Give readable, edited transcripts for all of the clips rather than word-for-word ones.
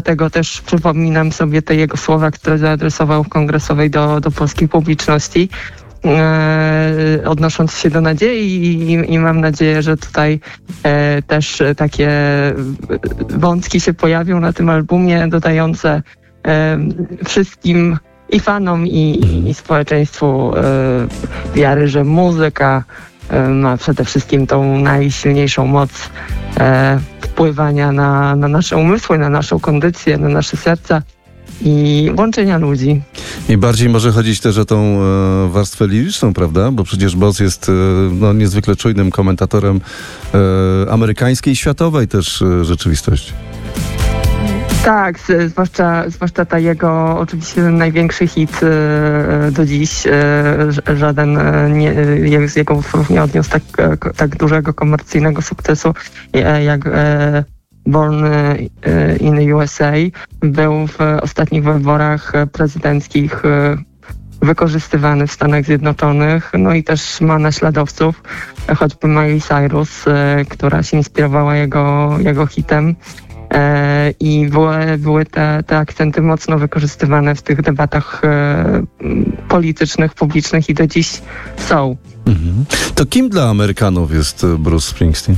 tego też przypominam sobie te jego słowa, które zaadresował w kongresowej do polskiej publiczności, odnosząc się do nadziei i mam nadzieję, że tutaj też takie wątki się pojawią na tym albumie, dodające wszystkim i fanom i społeczeństwu wiary, że muzyka ma przede wszystkim tą najsilniejszą moc wpływania na nasze umysły, na naszą kondycję, na nasze serca i łączenia ludzi. I bardziej może chodzić też o tą warstwę liryczną, prawda? Bo przecież Boss jest niezwykle czujnym komentatorem amerykańskiej i światowej też rzeczywistości. Tak, zwłaszcza ta jego oczywiście największy hit do dziś. Żaden z jego utworów nie odniósł tak dużego komercyjnego sukcesu jak Born in the USA. Był w ostatnich wyborach prezydenckich wykorzystywany w Stanach Zjednoczonych, no i też ma naśladowców, choćby Miley Cyrus, która się inspirowała jego hitem. I były te akcenty mocno wykorzystywane w tych debatach politycznych, publicznych i do dziś są. Mhm. To kim dla Amerykanów jest Bruce Springsteen?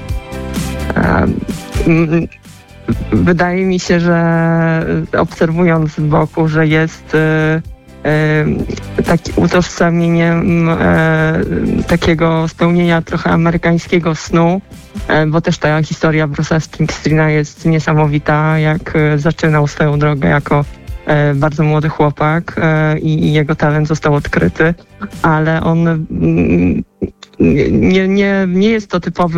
Wydaje mi się, że obserwując z boku, że jest taki utożsamieniem takiego spełnienia trochę amerykańskiego snu, bo też ta historia Bruce'a Springsteena jest niesamowita, jak zaczynał swoją drogę jako bardzo młody chłopak i jego talent został odkryty, ale on nie jest to typowy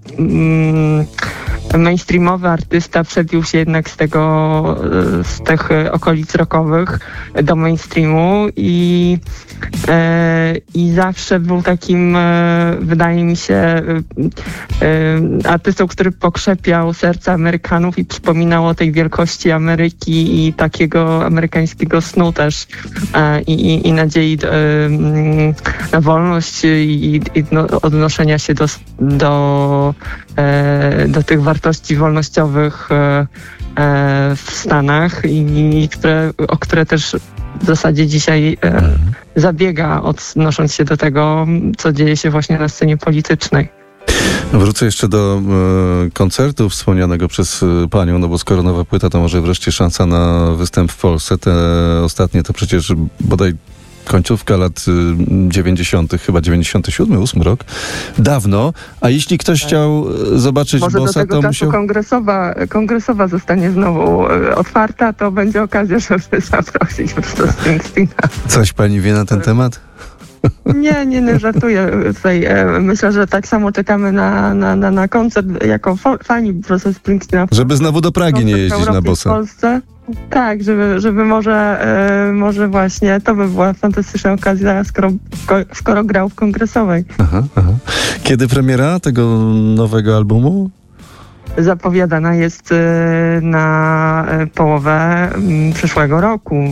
mainstreamowy artysta, przebił się jednak z tych okolic rockowych do mainstreamu i zawsze był takim, wydaje mi się, artystą, który pokrzepiał serca Amerykanów i przypominał o tej wielkości Ameryki i takiego amerykańskiego snu też i nadziei na wolność i odnoszenia się do tych wartości wolnościowych w Stanach o które też w zasadzie dzisiaj zabiega, odnosząc się do tego, co dzieje się właśnie na scenie politycznej. Wrócę jeszcze do koncertu wspomnianego przez panią, no bo skoro nowa płyta, to może wreszcie szansa na występ w Polsce. Te ostatnie to przecież bodaj końcówka lat 90., chyba 97, 8 rok. Dawno. A jeśli ktoś chciał zobaczyć Bossa, to musiał... kongresowa zostanie znowu otwarta, to będzie okazja, żeby zaprosić Bruce'a Springsteena. Coś pani wie na ten temat? Nie, żartuję. Tutaj myślę, że tak samo czekamy na koncert jako fani Bruce'a Springsteena. Żeby znowu do Pragi nie jeździć na Bossa. W Polsce. Tak, żeby może właśnie to by była fantastyczna okazja, skoro grał w kongresowej. Aha. Kiedy premiera tego nowego albumu? Zapowiadana jest na połowę przyszłego roku,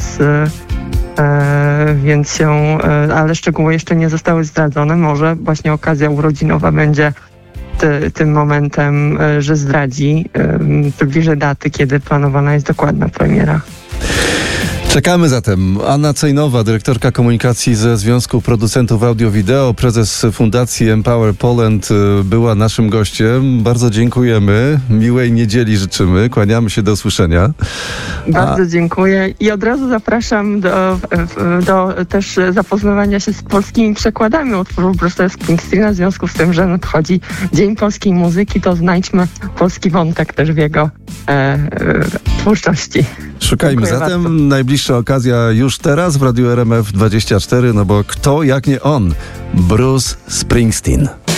więc ale szczegóły jeszcze nie zostały zdradzone. Może właśnie okazja urodzinowa będzie tym momentem, że zdradzi bliżej daty, kiedy planowana jest dokładna premiera. Czekamy zatem. Anna Cejnowa, dyrektorka komunikacji ze Związku Producentów Audio-Wideo, prezes Fundacji Empower Poland, była naszym gościem. Bardzo dziękujemy. Miłej niedzieli życzymy. Kłaniamy się, do usłyszenia. Bardzo dziękuję i od razu zapraszam do też zapoznawania się z polskimi przekładami utworów Bruce'a Springsteena. W związku z tym, że nadchodzi Dzień Polskiej Muzyki, to znajdźmy polski wątek też w jego twórczości. Szukajmy Dziękuję zatem. bardzo. Najbliższa okazja już teraz w Radiu RMF 24, no bo kto jak nie on? Bruce Springsteen.